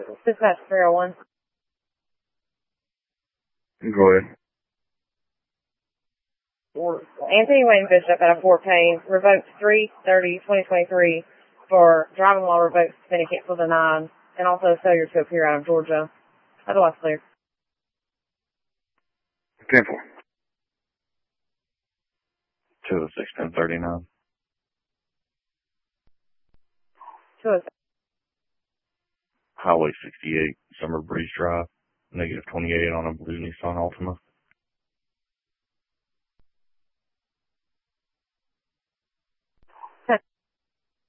Dispatch 301. Go ahead. Anthony Wayne Bishop out of Fort Payne revoked 3/30/2023 for driving while revoked, suspended, canceled, denied, and also failure to appear out of Georgia. Otherwise clear. 10-4. 206-1039. 206. Highway 68, Summer Breeze Drive, -28 on a blue Nissan Altima.